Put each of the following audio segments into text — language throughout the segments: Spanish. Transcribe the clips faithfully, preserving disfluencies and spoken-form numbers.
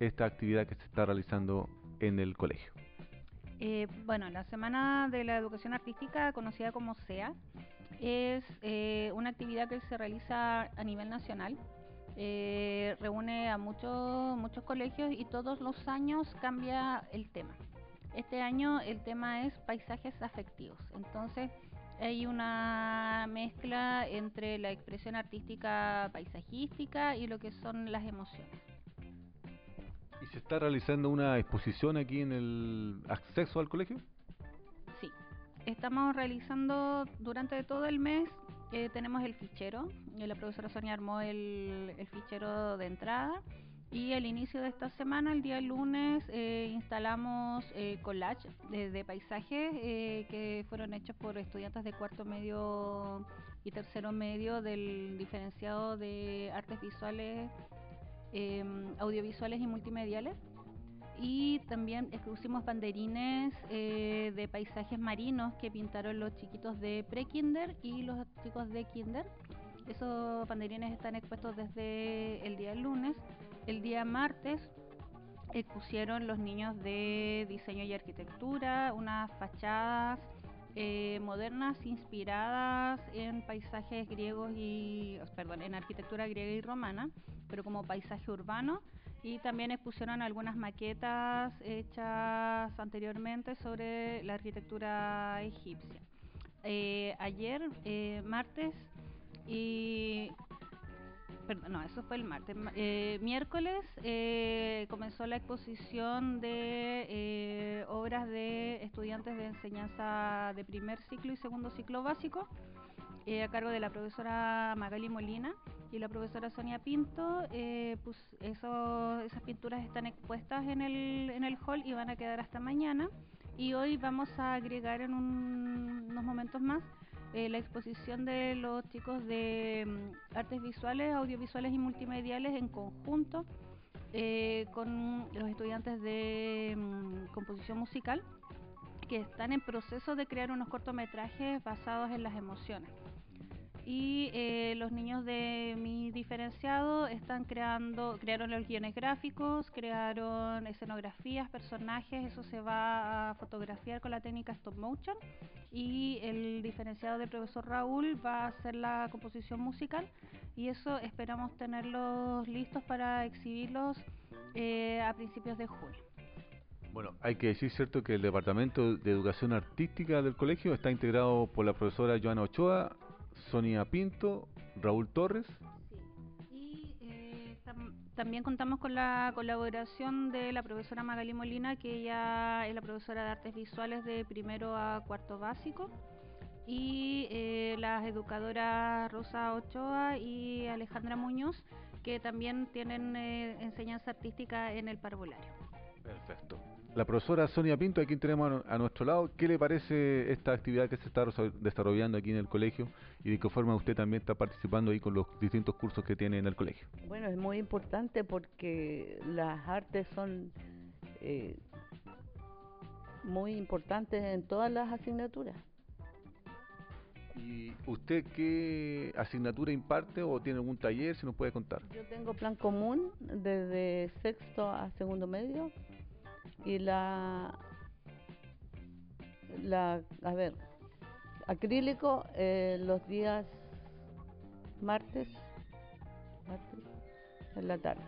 esta actividad que se está realizando en el colegio? Eh, bueno, la Semana de la Educación Artística, conocida como SEA, es eh, una actividad que se realiza a nivel nacional. Eh, reúne a muchos muchos colegios y todos los años cambia el tema. Este año el tema es paisajes afectivos. Entonces hay una mezcla entre la expresión artística paisajística y lo que son las emociones. ¿Y se está realizando una exposición aquí en el acceso al colegio? Sí, estamos realizando durante todo el mes, eh, tenemos el fichero, eh, la profesora Sonia armó el, el fichero de entrada y al inicio de esta semana, el día lunes, eh, instalamos eh, collage de, de paisajes eh, que fueron hechos por estudiantes de cuarto medio y tercero medio del diferenciado de artes visuales, eh, audiovisuales y multimediales. Y también pusimos banderines eh, de paisajes marinos que pintaron los chiquitos de pre-kinder y los chicos de kinder. Esos banderines están expuestos desde el día lunes. El día martes expusieron los niños de diseño y arquitectura unas fachadas eh, modernas inspiradas en paisajes griegos y, perdón, en arquitectura griega y romana, pero como paisaje urbano. Y también expusieron algunas maquetas hechas anteriormente sobre la arquitectura egipcia. Eh, ayer, eh, martes, y Perdón, no, eso fue el martes. Eh, miércoles eh, comenzó la exposición de eh, obras de estudiantes de enseñanza de primer ciclo y segundo ciclo básico, eh, a cargo de la profesora Magali Molina y la profesora Sonia Pinto. Eh, pues eso, esas pinturas están expuestas en el, en el hall y van a quedar hasta mañana. Y hoy vamos a agregar en un, unos momentos más eh, la exposición de los chicos de um, artes visuales, audiovisuales y multimediales en conjunto eh, con los estudiantes de um, composición musical, que están en proceso de crear unos cortometrajes basados en las emociones. Y eh, los niños de mi diferenciado están creando, crearon los guiones gráficos, crearon escenografías, personajes. Eso se va a fotografiar con la técnica stop motion, y el diferenciado del profesor Raúl va a hacer la composición musical, y eso esperamos tenerlos listos para exhibirlos eh, a principios de junio. Bueno, hay que decir, cierto, que el Departamento de Educación Artística del colegio está integrado por la profesora Joana Ochoa, Sonia Pinto, Raúl Torres. Sí. Y eh, tam también contamos con la colaboración de la profesora Magali Molina, que ella es la profesora de artes visuales de primero a cuarto básico, y eh, las educadoras Rosa Ochoa y Alejandra Muñoz, que también tienen eh, enseñanza artística en el parvulario. Perfecto. La profesora Sonia Pinto, aquí tenemos a nuestro lado. ¿Qué le parece esta actividad que se está desarrollando aquí en el colegio y de qué forma usted también está participando ahí con los distintos cursos que tiene en el colegio? Bueno, es muy importante porque las artes son eh, muy importantes en todas las asignaturas. ¿Y usted qué asignatura imparte o tiene algún taller, si nos puede contar? Yo tengo plan común desde sexto a segundo medio y la, la a ver, acrílico eh, los días martes, martes en la tarde.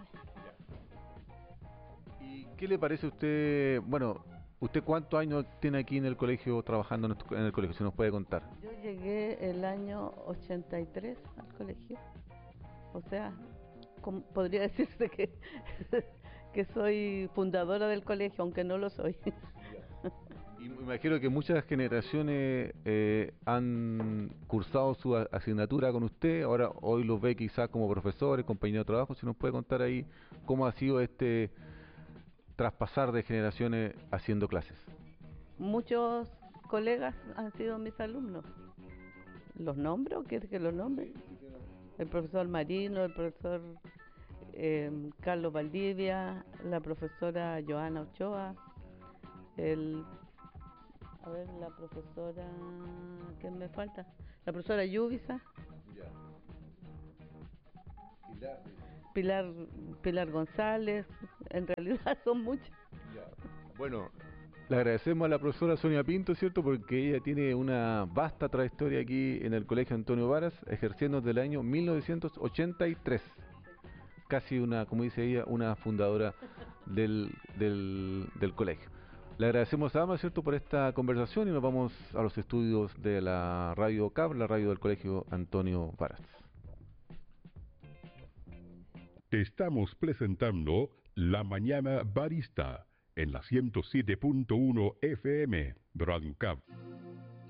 ¿Y qué le parece a usted? Bueno, ¿usted cuántos años tiene aquí en el colegio, trabajando en el colegio, si nos puede contar? Yo llegué el año ochenta y tres al colegio, o sea, como podría decirse que, que soy fundadora del colegio, aunque no lo soy. Y me imagino que muchas generaciones eh, han cursado su asignatura con usted, ahora hoy los ve quizás como profesores, compañeros de trabajo. Si nos puede contar ahí cómo ha sido este traspasar de generaciones haciendo clases. Muchos colegas han sido mis alumnos. ¿Los nombro? ¿Quieres que los nombre? El profesor Marino, el profesor eh, Carlos Valdivia, la profesora Joana Ochoa, el a ver, la profesora, ¿qué me falta? La profesora Yubisa, Pilar. Pilar, Pilar González, en realidad son muchas. Bueno, le agradecemos a la profesora Sonia Pinto, ¿cierto? Porque ella tiene una vasta trayectoria aquí en el Colegio Antonio Varas, ejerciendo desde el año mil novecientos ochenta y tres. Casi una, como dice ella, una fundadora del, del, del colegio. Le agradecemos a Ama, ¿cierto?, por esta conversación y nos vamos a los estudios de la radio C A B, la radio del Colegio Antonio Varas. Estamos presentando La Mañana Barista en la ciento siete punto uno F M, Radio C A B.